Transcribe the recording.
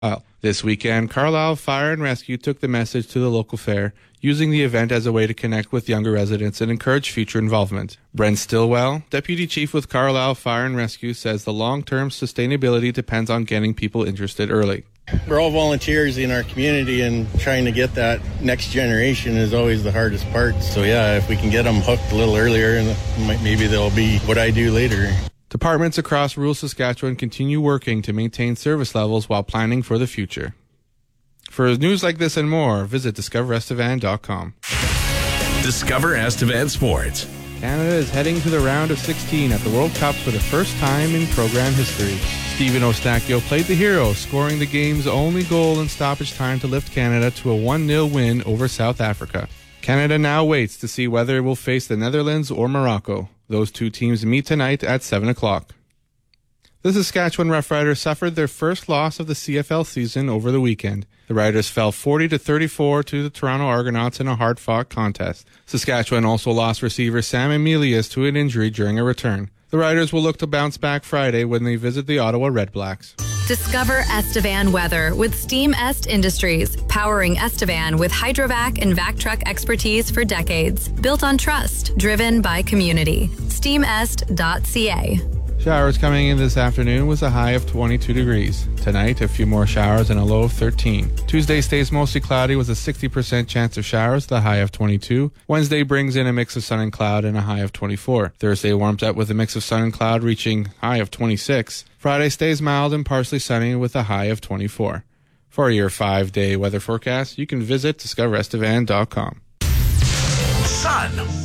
This weekend, Carlisle Fire and Rescue took the message to the local fair, using the event as a way to connect with younger residents and encourage future involvement. Brent Stillwell, Deputy Chief with Carlisle Fire and Rescue, says the long-term sustainability depends on getting people interested early. We're all volunteers in our community, and trying to get that next generation is always the hardest part. So yeah, if we can get them hooked a little earlier, maybe they'll be what I do later. Departments across rural Saskatchewan continue working to maintain service levels while planning for the future. For news like this and more, visit discoverestevan.com. Discover Estevan Sports. Canada is heading to the round of 16 at the World Cup for the first time in program history. Stephen Eustáquio played the hero, scoring the game's only goal in stoppage time to lift Canada to a 1-0 win over South Africa. Canada now waits to see whether it will face the Netherlands or Morocco. Those two teams meet tonight at 7 o'clock. The Saskatchewan Roughriders suffered their first loss of the CFL season over the weekend. The Riders fell 40-34 to the Toronto Argonauts in a hard-fought contest. Saskatchewan also lost receiver Sam Emilius to an injury during a return. The Riders will look to bounce back Friday when they visit the Ottawa Redblacks. Discover Estevan weather with Steam Est Industries, powering Estevan with hydrovac and vac truck expertise for decades. Built on trust, driven by community. steamest.ca. Showers coming in this afternoon with a high of 22 degrees. Tonight, a few more showers and a low of 13. Tuesday stays mostly cloudy with a 60% chance of showers, the high of 22. Wednesday brings in a mix of sun and cloud and a high of 24. Thursday warms up with a mix of sun and cloud reaching high of 26. Friday stays mild and partially sunny with a high of 24. For your 5-day weather forecast, you can visit discoverestevan.com. Sun.